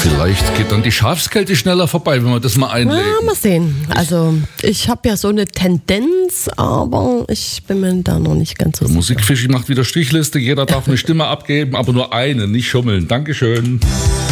Vielleicht geht dann die Schafskälte schneller vorbei, wenn wir das mal einlegen. Ja, mal sehen. Also ich habe ja so eine Tendenz, aber ich bin mir da noch nicht ganz so sicher. Musikfischi macht wieder Strichliste. Jeder darf eine Stimme abgeben, aber nur eine, nicht schummeln. Dankeschön.